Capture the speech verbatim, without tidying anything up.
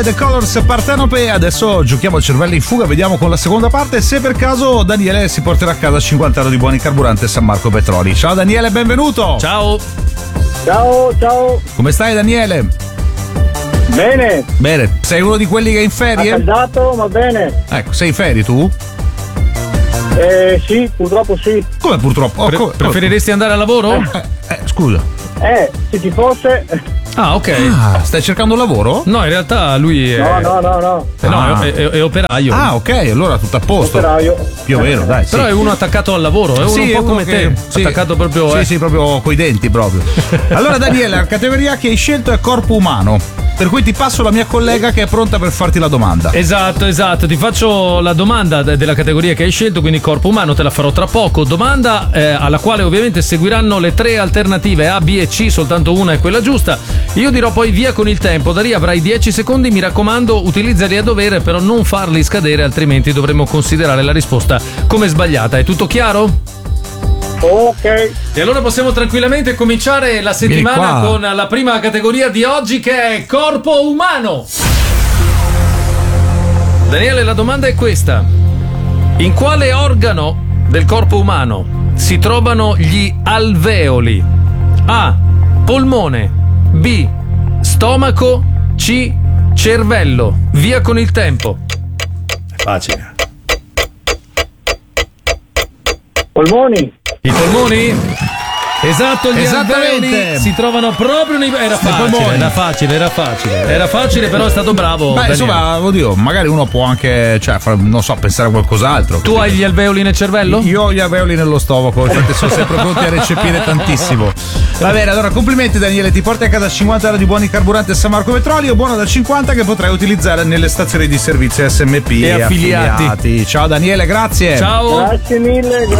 The Colors Partenope. Adesso giochiamo a cervelli in fuga, vediamo con la seconda parte se per caso Daniele si porterà a casa cinquanta euro di buoni carburante San Marco Petroli. Ciao Daniele, benvenuto. Ciao. Ciao, ciao. Come stai Daniele? Bene. Bene, sei uno di quelli che è in ferie? Accaldato, ma bene. Ecco, sei in ferie tu? Eh sì, purtroppo sì. Come purtroppo? Oh, Pre- come- preferiresti andare al lavoro? Eh, eh, scusa. Eh, se ci fosse. Ah, ok. Ah, stai cercando lavoro? No, in realtà lui è. No, no, no, no. eh, no, Ah. è, è- è operaio. Ah, ok, allora tutto a posto. Operaio. Più o meno, dai. Sì. Però è uno attaccato al lavoro, è uno Sì, un è po' uno come che- te. sì. Attaccato proprio. Sì, eh. sì, proprio coi denti proprio. Allora Daniele, la categoria che hai scelto è corpo umano, per cui ti passo la mia collega che è pronta per farti la domanda. Esatto, esatto. Ti faccio la domanda de- della categoria che hai scelto, quindi corpo umano, te la farò tra poco. Domanda eh, alla quale ovviamente seguiranno le tre alternative A, B e C, soltanto una è quella giusta. Io dirò poi via con il tempo. Da lì avrai dieci secondi, mi raccomando, utilizzali a dovere, però non farli scadere, altrimenti dovremo considerare la risposta come sbagliata. È tutto chiaro? Ok. E allora possiamo tranquillamente cominciare la settimana Vieni qua. con la prima categoria di oggi, che è corpo umano. Daniele, la domanda è questa: in quale organo del corpo umano si trovano gli alveoli? A. Polmone. B. Stomaco. C. Cervello. Via con il tempo. È facile. Polmoni. I polmoni? Esatto, gli Esattamente. alveoli si trovano proprio nei. Era facile, polmoni. era facile, era facile. Era facile, però è stato bravo. Beh, Daniele. insomma, oddio, magari uno può anche, cioè, far- non so, pensare a qualcos'altro. Tu hai gli alveoli nel cervello? Io ho gli alveoli nello stomaco, infatti sono sempre pronti a recepire tantissimo. Va bene, allora complimenti Daniele, ti porti a casa cinquanta euro di buoni carburante San Marco Petrolio, buono da cinquanta che potrai utilizzare nelle stazioni di servizio S M P E affiliati. Ciao Daniele, grazie. Ciao. Grazie mille.